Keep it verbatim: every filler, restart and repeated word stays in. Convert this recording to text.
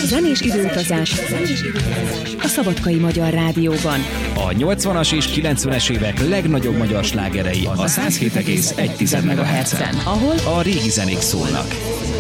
Zenés időutazás a Szabadkai Magyar Rádióban. A nyolcvanas és kilencvenes évek legnagyobb magyar slágerei a száz hét egész egy MHz-en, ahol a régi zenék szólnak.